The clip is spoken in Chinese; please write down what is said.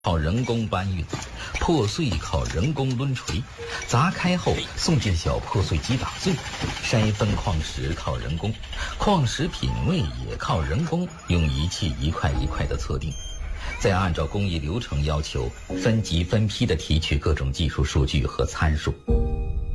靠人工搬运，破碎靠人工抡锤，砸开后送进小破碎机打碎，筛分矿石靠人工，矿石品位也靠人工，用仪器一块一块的测定，再按照工艺流程要求分级分批的提取各种技术数据和参数。